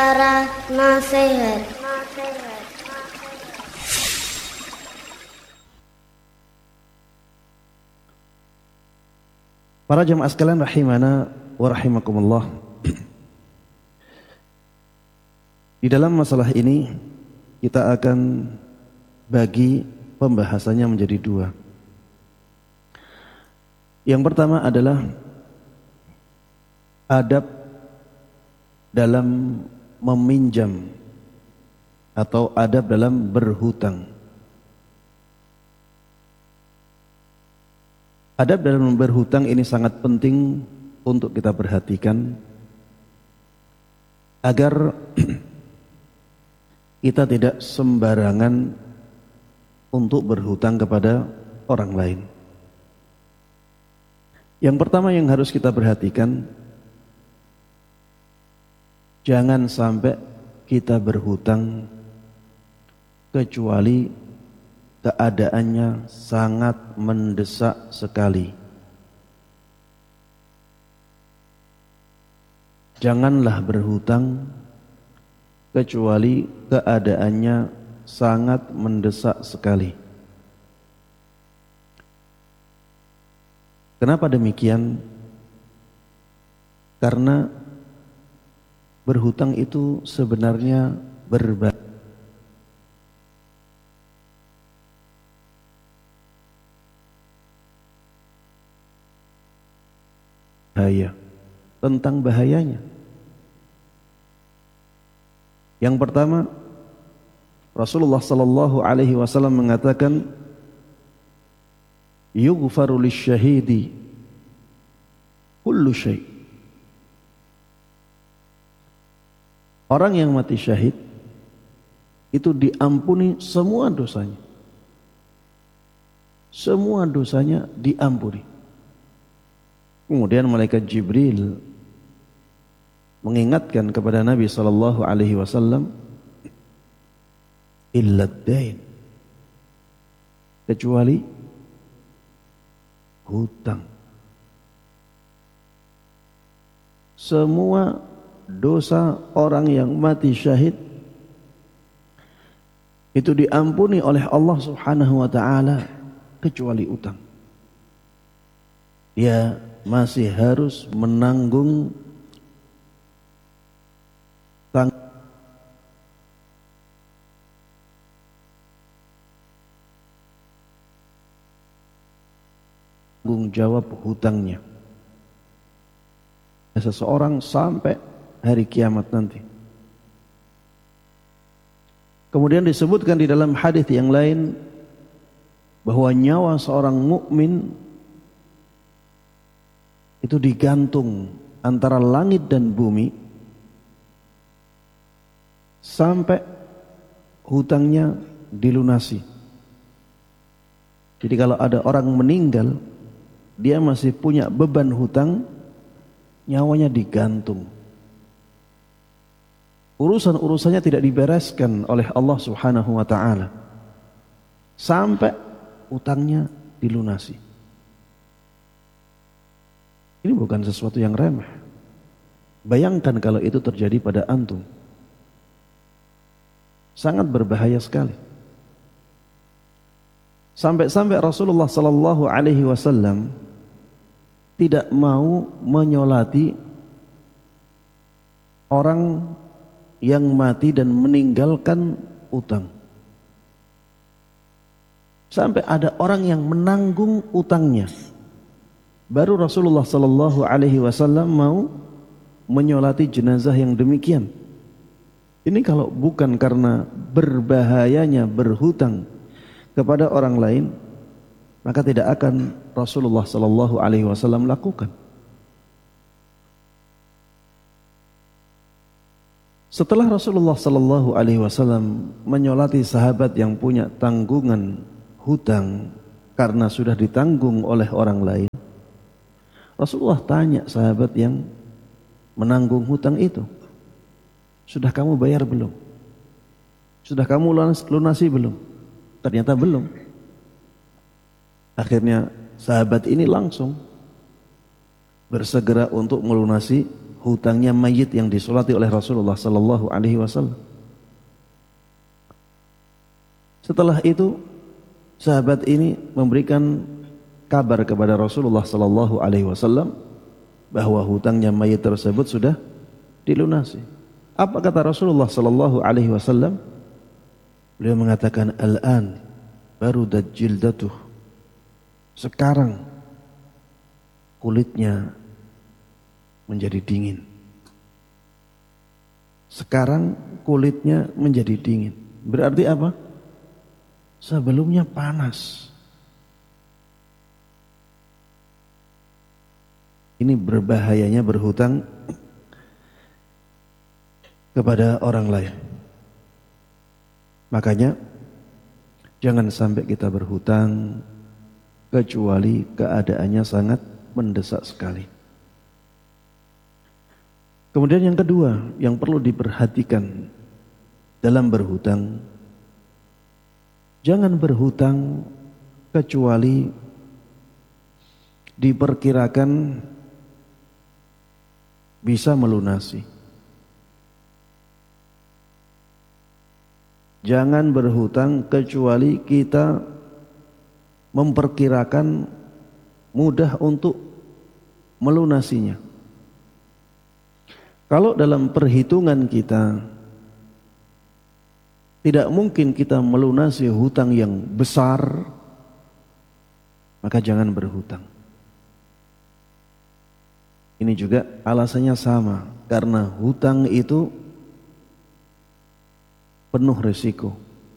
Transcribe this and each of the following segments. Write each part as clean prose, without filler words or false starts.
Suara Nasihat. Para jemaah sekalian rahimana wa rahimakumullah. Di dalam masalah ini kita akan bagi pembahasannya menjadi dua. Yang pertama adalah adab dalam meminjam atau adab dalam berhutang. Adab dalam berhutang ini sangat penting untuk kita perhatikan agar kita tidak sembarangan untuk berhutang kepada orang lain. Yang pertama yang harus kita perhatikan, jangan sampai kita berhutang kecuali keadaannya sangat mendesak sekali. Janganlah berhutang kecuali keadaannya sangat mendesak sekali. Kenapa demikian? Karena berhutang itu sebenarnya berbahaya. Tentang bahayanya. Yang pertama, Rasulullah sallallahu alaihi wasallam mengatakan, yughfaru lisyahidi kullu syai'. Orang yang mati syahid itu diampuni semua dosanya. Semua dosanya diampuni. Kemudian malaikat Jibril mengingatkan kepada Nabi sallallahu alaihi wasallam, illa ad-dain, kecuali hutang. Semua dosa orang yang mati syahid itu diampuni oleh Allah Subhanahu wa taala kecuali utang. Dia masih harus menanggung tanggung jawab hutangnya seseorang sampai hari kiamat nanti. Kemudian disebutkan di dalam hadis yang lain bahwa nyawa seorang mukmin itu digantung antara langit dan bumi sampai hutangnya dilunasi. Jadi kalau ada orang meninggal, dia masih punya beban hutang, nyawanya digantung. Urusan-urusannya tidak dibereskan oleh Allah Subhanahu wa taala sampai hutangnya dilunasi. Ini bukan sesuatu yang remeh. Bayangkan kalau itu terjadi pada antum. Sangat berbahaya sekali. Sampai-sampai Rasulullah sallallahu alaihi wasallam tidak mau menyolati orang yang mati dan meninggalkan utang. Sampai ada orang yang menanggung utangnya. Baru Rasulullah sallallahu alaihi wasallam mau menyolati jenazah yang demikian. Ini kalau bukan karena berbahayanya berhutang kepada orang lain, maka tidak akan Rasulullah sallallahu alaihi wasallam lakukan. Setelah Rasulullah sallallahu alaihi wasallam menyolati sahabat yang punya tanggungan hutang karena sudah ditanggung oleh orang lain, Rasulullah tanya sahabat yang menanggung hutang itu, sudah kamu bayar belum? Sudah kamu lunasi belum? Ternyata belum. Akhirnya sahabat ini langsung bersegera untuk melunasi hutangnya mayit yang disolati oleh Rasulullah sallallahu alaihi wasallam. Setelah itu sahabat ini memberikan kabar kepada Rasulullah sallallahu alaihi wasallam bahwa hutangnya mayit tersebut sudah dilunasi. Apa kata Rasulullah sallallahu alaihi wasallam? Beliau mengatakan, "Al-an barudat jildatuh." Sekarang kulitnya menjadi dingin. Sekarang kulitnya menjadi dingin. Berarti apa? Sebelumnya panas. Ini berbahayanya berhutang kepada orang lain. Makanya jangan sampai kita berhutang kecuali keadaannya sangat mendesak sekali. Kemudian yang kedua yang perlu diperhatikan dalam berhutang, jangan berhutang kecuali diperkirakan bisa melunasi. Jangan berhutang kecuali kita memperkirakan mudah untuk melunasinya. Kalau dalam perhitungan kita tidak mungkin kita melunasi hutang yang besar, maka jangan berhutang. Ini juga alasannya sama, karena hutang itu penuh risiko.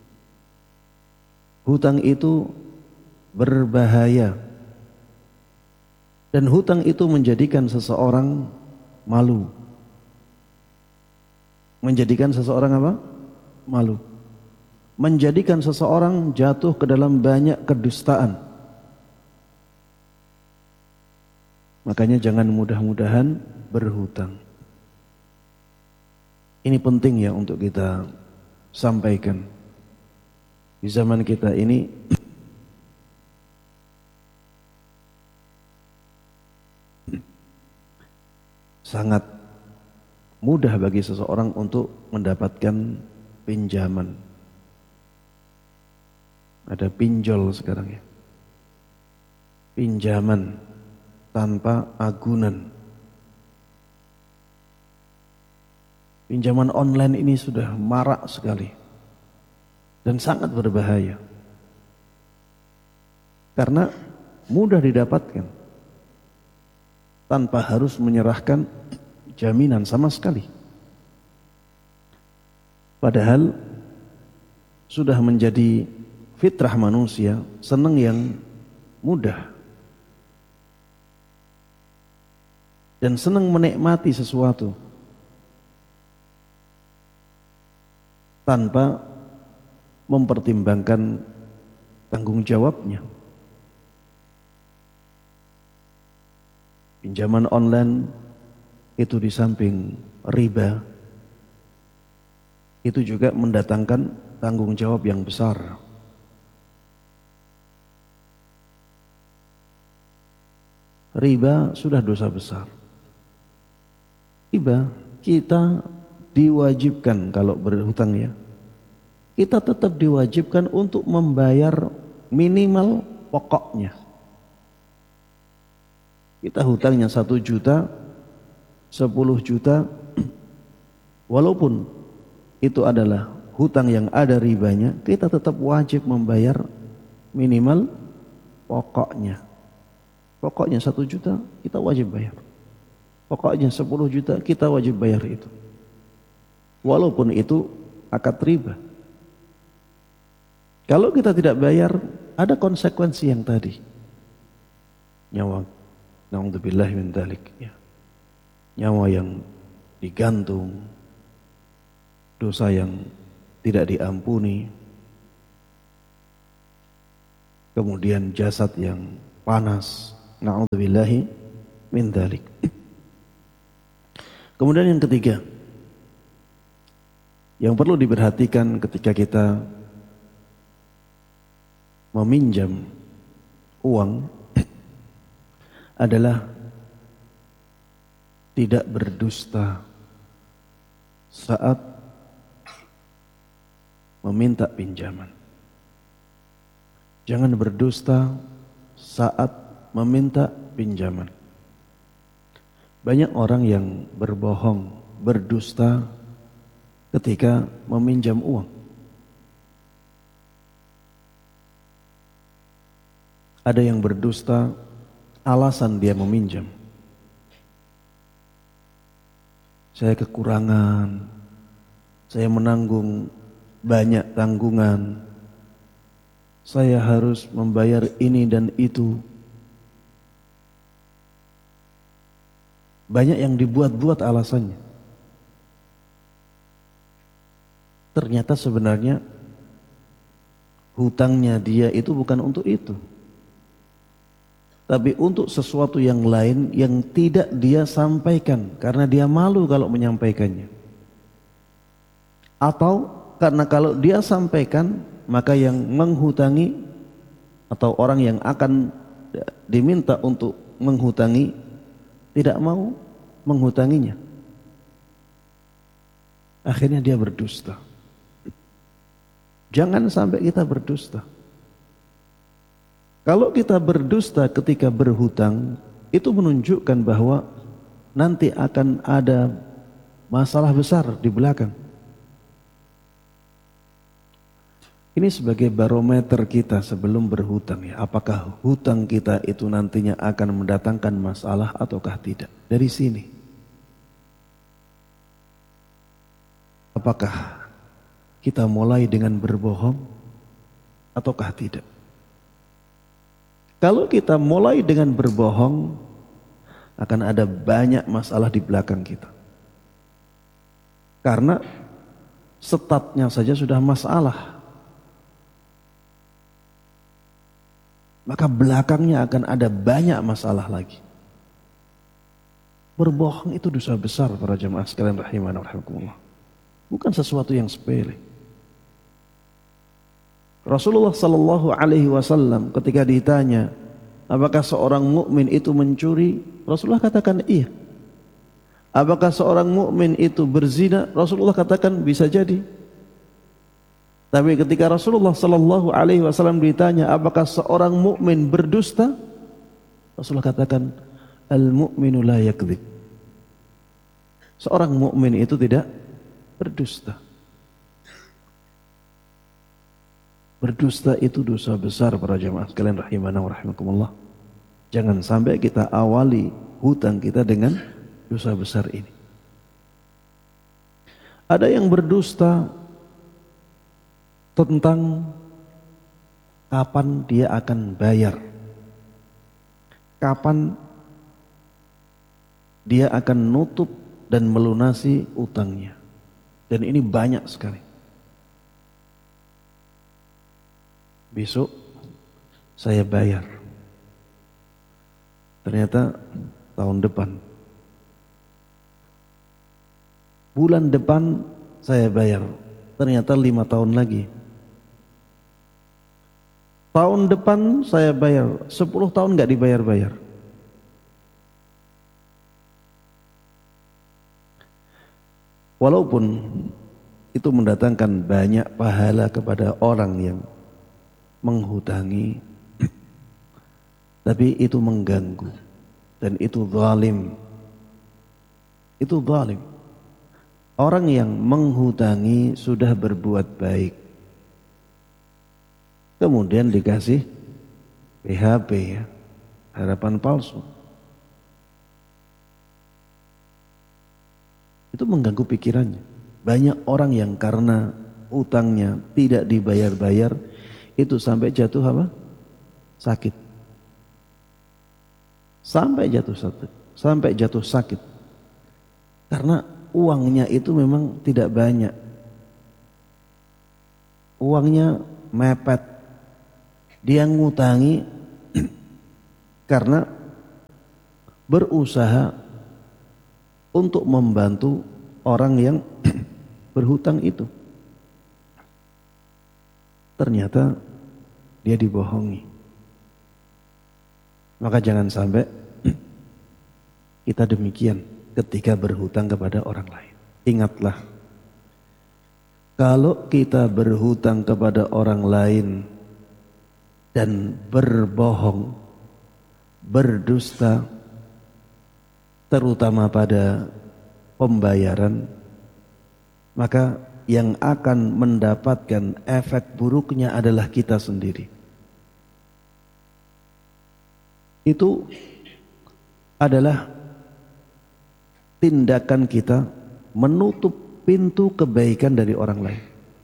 Hutang itu berbahaya. Dan hutang itu menjadikan seseorang malu. Menjadikan seseorang apa? Malu. Menjadikan seseorang jatuh ke dalam banyak kedustaan. Makanya jangan mudah-mudahan berhutang. Ini penting ya untuk kita sampaikan. Di zaman kita ini sangat mudah bagi seseorang untuk mendapatkan pinjaman. Ada pinjol sekarang ya. Pinjaman tanpa agunan. Pinjaman online ini sudah marak sekali dan sangat berbahaya karena mudah didapatkan tanpa harus menyerahkan jaminan sama sekali. Padahal sudah menjadi fitrah manusia senang yang mudah dan senang menikmati sesuatu tanpa mempertimbangkan tanggung jawabnya. Pinjaman online itu di samping riba, itu juga mendatangkan tanggung jawab yang besar. Riba sudah dosa besar. Riba kita diwajibkan kalau berhutang ya. Kita tetap diwajibkan untuk membayar minimal pokoknya. Kita hutangnya 1 juta, 10 juta, walaupun itu adalah hutang yang ada ribanya, kita tetap wajib membayar minimal pokoknya. Pokoknya 1 juta kita wajib bayar. Pokoknya 10 juta kita wajib bayar itu. Walaupun itu akad riba. Kalau kita tidak bayar, ada konsekuensi yang tadi. Nyawa, na'udzubillah min dzalik ya. Nyawa yang digantung, dosa yang tidak diampuni, kemudian jasad yang panas, na'udzubillahi min dzalik. Kemudian yang ketiga, yang perlu diperhatikan ketika kita meminjam uang adalah tidak berdusta saat meminta pinjaman. Jangan berdusta saat meminta pinjaman. Banyak orang yang berbohong, berdusta ketika meminjam uang. Ada yang berdusta alasan dia meminjam. Saya kekurangan, saya menanggung banyak tanggungan, saya harus membayar ini dan itu. Banyak yang dibuat-buat alasannya. Ternyata sebenarnya hutangnya dia itu bukan untuk itu, tapi untuk sesuatu yang lain yang tidak dia sampaikan karena dia malu kalau menyampaikannya. Atau karena kalau dia sampaikan, maka yang menghutangi atau orang yang akan diminta untuk menghutangi tidak mau menghutanginya. Akhirnya dia berdusta. Jangan sampai kita berdusta. Kalau kita berdusta ketika berhutang, itu menunjukkan bahwa nanti akan ada masalah besar di belakang. Ini sebagai barometer kita sebelum berhutang ya. Apakah hutang kita itu nantinya akan mendatangkan masalah ataukah tidak? Dari sini. Apakah kita mulai dengan berbohong ataukah tidak? Kalau kita mulai dengan berbohong, akan ada banyak masalah di belakang kita. Karena statnya saja sudah masalah. Maka belakangnya akan ada banyak masalah lagi. Berbohong itu dosa besar para jemaah sekalian rahimana rahimakumullah. Bukan sesuatu yang sepele. Rasulullah sallallahu alaihi wasallam ketika ditanya, apakah seorang mukmin itu mencuri? Rasulullah katakan iya. Apakah seorang mukmin itu berzina? Rasulullah katakan bisa jadi. Tapi ketika Rasulullah sallallahu alaihi wasallam ditanya, apakah seorang mukmin berdusta? Rasulullah katakan, al-mu'minu la yakdzib. Seorang mukmin itu tidak berdusta. Berdusta itu dosa besar para jemaah sekalian rahimana wa rahimakumullah. Jangan sampai kita awali hutang kita dengan dosa besar ini. Ada yang berdusta tentang kapan dia akan bayar, kapan dia akan nutup dan melunasi utangnya. Dan ini banyak sekali. Besok saya bayar, ternyata tahun depan. Bulan depan saya bayar, ternyata 5 tahun lagi. Tahun depan saya bayar, 10 tahun gak dibayar-bayar. Walaupun itu mendatangkan banyak pahala kepada orang yang menghutangi, tapi itu mengganggu dan itu zalim. Itu zalim. Orang yang menghutangi sudah berbuat baik, kemudian dikasih PHP ya, harapan palsu. Itu mengganggu pikirannya. Banyak orang yang karena utangnya tidak dibayar-bayar, itu sampai jatuh apa? Sakit. Sampai jatuh sakit. Karena uangnya itu memang tidak banyak. Uangnya mepet. Dia ngutangi karena berusaha untuk membantu orang yang berhutang itu. Ternyata dia dibohongi. Maka jangan sampai kita demikian ketika berhutang kepada orang lain. Ingatlah, kalau kita berhutang kepada orang lain dan berbohong, berdusta, terutama pada pembayaran, maka yang akan mendapatkan efek buruknya adalah kita sendiri. Itu adalah tindakan kita menutup pintu kebaikan dari orang lain.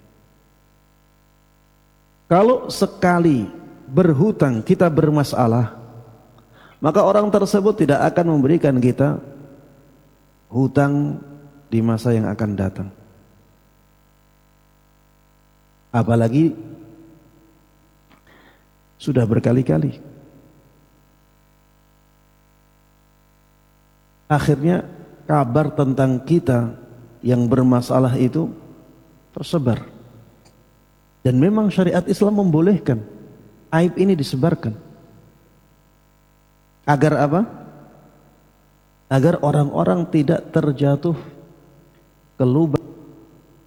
Kalau sekali berhutang kita bermasalah, maka orang tersebut tidak akan memberikan kita hutang di masa yang akan datang. Apalagi sudah berkali-kali. Akhirnya kabar tentang kita yang bermasalah itu tersebar. Dan memang syariat Islam membolehkan aib ini disebarkan. Agar apa? Agar orang-orang tidak terjatuh ke lubang